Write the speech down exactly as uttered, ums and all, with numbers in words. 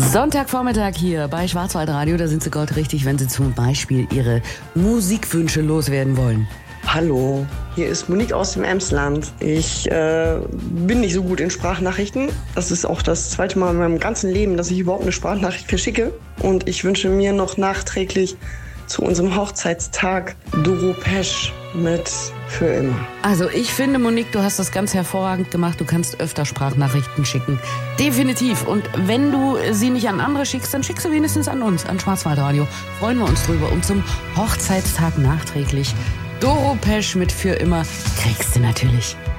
Sonntagvormittag hier bei Schwarzwaldradio, da sind Sie Gott richtig, wenn Sie zum Beispiel Ihre Musikwünsche loswerden wollen. Hallo, hier ist Monique aus dem Emsland. Ich äh, bin nicht so gut in Sprachnachrichten. Das ist auch das zweite Mal in meinem ganzen Leben, dass ich überhaupt eine Sprachnachricht verschicke. Und ich wünsche mir noch nachträglich zu unserem Hochzeitstag Doro Pesch mit Für immer. Also ich finde, Monique, du hast das ganz hervorragend gemacht. Du kannst öfter Sprachnachrichten schicken. Definitiv. Und wenn du sie nicht an andere schickst, dann schickst du wenigstens an uns, an Schwarzwaldradio. Freuen wir uns drüber. Und zum Hochzeitstag nachträglich Doro Pesch mit Für immer kriegst du natürlich.